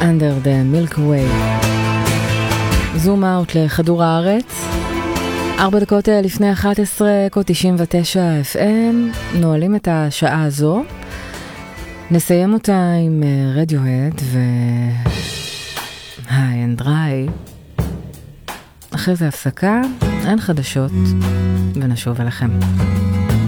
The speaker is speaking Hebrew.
Under the Milky Way. זום אאוט לכדור הארץ. 4 דקות לפני 11, קוד 99 FM. נועלים את השעה הזו. נסיים אותה עם רדיוהד ו... היי אנד דריי. אחרי זה הפסקה, אין חדשות, ונשוב אליכם.